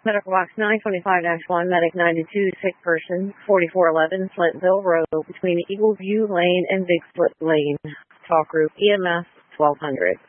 Medical Box 925-1, Medic 92, sick person, 4411 Flintville Road, between Eagle View Lane and Big Split Lane. Talk group EMS 1200.